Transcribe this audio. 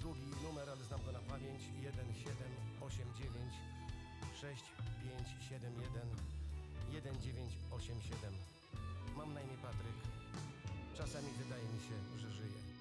długi numer, ale znam go na pamięć. 1789 6571 1987. Mam na imię Patryk. Czasami wydaje mi się, że żyję.